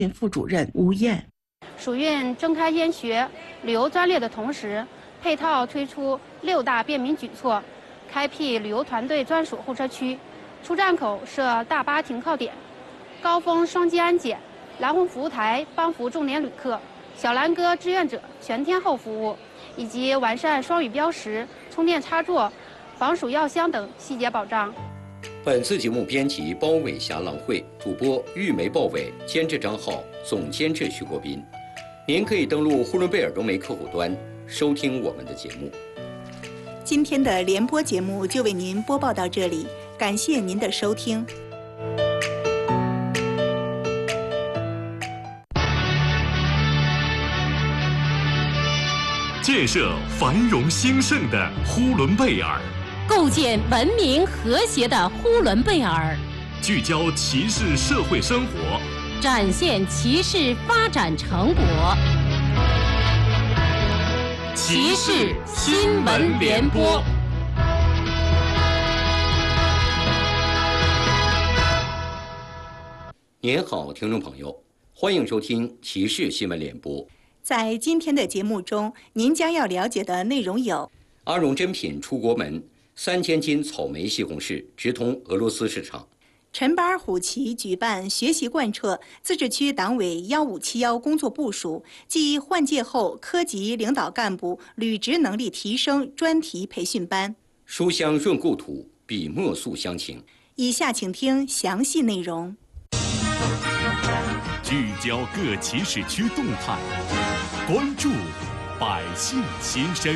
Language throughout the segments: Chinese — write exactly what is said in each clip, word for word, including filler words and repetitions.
副主任吴燕。 蜀运睁开研学旅游专列的同时，配套推出六大便民举措，开辟旅游团队专属候车区，出站口设大巴停靠点，高峰双击安检，蓝红服务台帮扶重点旅客，小蓝歌志愿者全天候服务，以及完善双语标识、充电插座、防暑药箱等细节保障。 本次节目编辑包伟霞、郎慧，主播玉梅、鲍伟，监制张浩，总监制徐国斌。您可以登录呼伦贝尔融媒客户端收听我们的节目。 今天的联播节目就为您播报到这里，感谢您的收听。 建设繁荣兴盛的呼伦贝尔， 构建文明和谐的呼伦贝尔， 聚焦骑士社会生活， 展现骑士发展成果。骑士新闻联播。 您好，听众朋友，欢迎收听骑士新闻联播。 在今天的节目中，您将要了解的内容有： 阿荣珍品出国门，三千斤草莓西红柿直通俄罗斯市场。 陈巴尔虎旗举办学习贯彻自治区党委幺五七幺工作部署暨换届后科级领导干部履职能力提升专题培训班。 书香润故土，笔墨塑乡情。 以下请听详细内容。 聚焦各骑士区动态，关注百姓心声。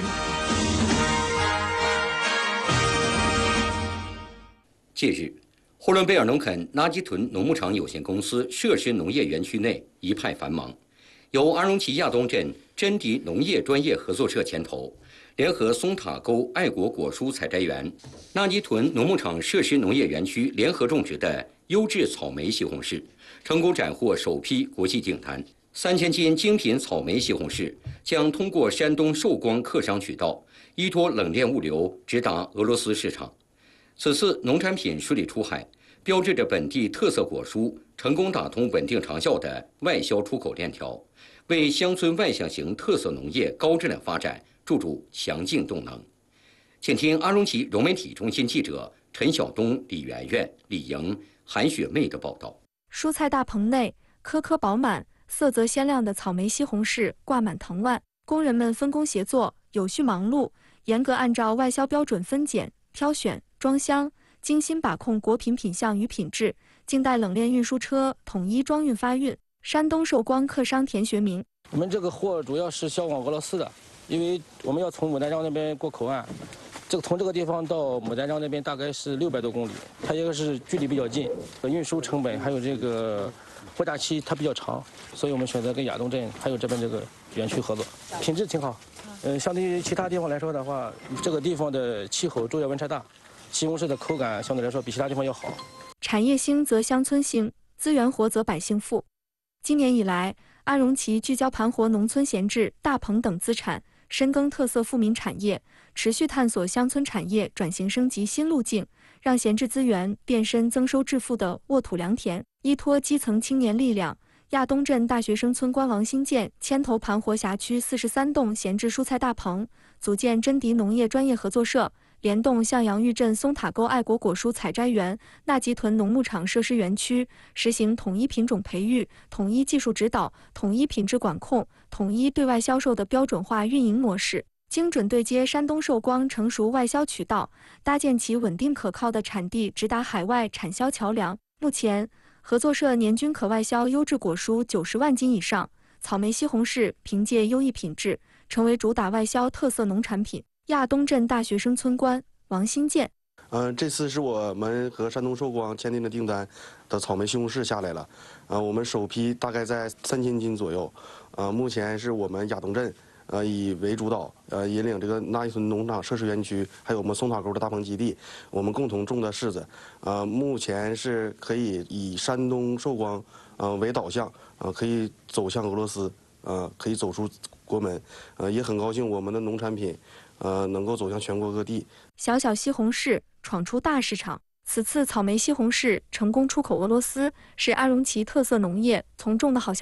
近日，呼伦贝尔农垦垃圾屯农牧场有限公司设施农业园区内一派繁忙，由阿荣旗亚东镇真迪农业专业合作社牵头，联合松塔沟爱国果蔬采摘园、垃圾屯农牧场设施农业园区联合种植的优质草莓西红柿，成功斩获首批国际订单。三千斤精品草莓西红柿将通过山东寿光客商渠道，依托冷链物流直达俄罗斯市场。此次农产品顺利出海，标志着本地特色果蔬成功打通稳定长效的外销出口链条，为乡村外向型特色农业高质量发展注入强劲动能。请听阿荣旗融媒体中心记者陈晓东、李媛媛、李莹、韩雪妹的报道。 蔬菜大棚内，颗颗饱满、色泽鲜亮的草莓西红柿挂满藤蔓，工人们分工协作，有序忙碌，严格按照外销标准分拣、挑选、装箱，精心把控果品品相与品质，静待冷链运输车统一装运发运。山东寿光客商田学明： 我们这个货主要是销往俄罗斯的，因为我们要从牡丹江那边过口岸，这个从这个地方到牡丹江那边大概是六百多公里，它一个是距离比较近，运输成本还有这个货架期它比较长，所以我们选择跟亚东镇还有这边这个园区合作，品质挺好。嗯，相对于其他地方来说的话，这个地方的气候昼夜温差大，西红柿的口感相对来说比其他地方要好。 产业兴则乡村兴，资源活则百姓富。今年以来，阿荣旗聚焦盘活农村闲置、大棚等资产，深耕特色富民产业，持续探索乡村产业转型升级新路径，让闲置资源变身增收致富的沃土良田。依托基层青年力量，亚东镇大学生村官王新建牵头盘活辖区四十三栋闲置蔬菜大棚，组建真迪农业专业合作社，联动向阳峪镇松塔沟爱国果蔬采摘园、纳吉屯农牧场设施园区，实行统一品种培育、统一技术指导、统一品质管控、统一对外销售的标准化运营模式，精准对接山东寿光成熟外销渠道，搭建起稳定可靠的产地直达海外产销桥梁。目前，合作社年均可外销优质果蔬九十万斤以上，草莓西红柿凭借优异品质，成为主打外销特色农产品。亚东镇大学生村官王新建： 嗯、呃，这次是我们和山东寿光签订的订单的草莓西红柿下来了，呃，我们首批大概在三千斤左右，呃，目前是我们亚东镇。呃，以为主导，呃，引领这个纳伊屯农场设施园区，还有我们松塔沟的大棚基地，我们共同种的柿子，呃，目前是可以以山东寿光，呃为导向，呃，可以走向俄罗斯，呃，可以走出国门，呃，也很高兴我们的农产品，呃，能够走向全国各地。 小小西红柿闯出大市场。此次草莓西红柿成功出口俄罗斯，是阿荣旗特色农业从种的好像。